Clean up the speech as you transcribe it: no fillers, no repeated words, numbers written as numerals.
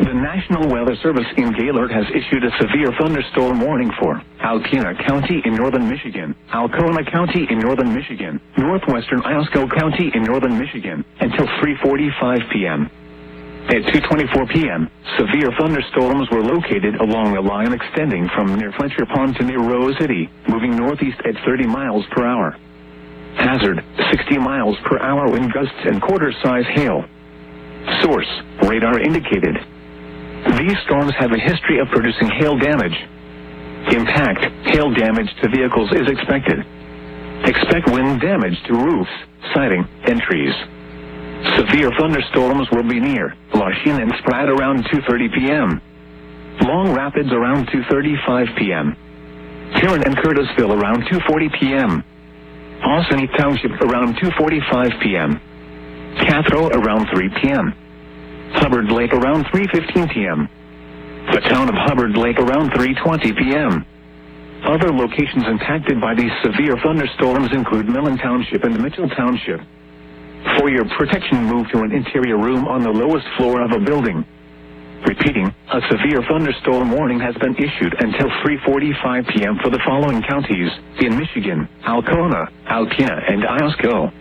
The National Weather Service in Gaylord has issued a severe thunderstorm warning for Alpena County in northern Michigan, Alcona County in northern Michigan, northwestern Iosco County in northern Michigan, until 3:45 p.m. At 2:24 p.m., severe thunderstorms were located along a line extending from near Fletcher Pond to near Rose City, moving northeast at 30 miles per hour. Hazard, 60 miles per hour wind gusts and quarter-size hail. Source, radar indicated. These storms have a history of producing hail damage. Impact, hail damage to vehicles is expected. Expect wind damage to roofs, siding, and trees. Severe thunderstorms will be near Lachine and Spratt around 2:30 p.m. Long Rapids around 2:35 p.m. Huron and Curtisville around 2:40 p.m. Ossipee Township around 2:45 p.m. Cathro around 3 p.m. Hubbard Lake around 3:15 p.m. The town of Hubbard Lake around 3:20 p.m. Other locations impacted by these severe thunderstorms include Millen Township and Mitchell Township. For your protection, move to an interior room on the lowest floor of a building. Repeating, a severe thunderstorm warning has been issued until 3:45 p.m. for the following counties in Michigan: Alcona, Alpena, and Iosco.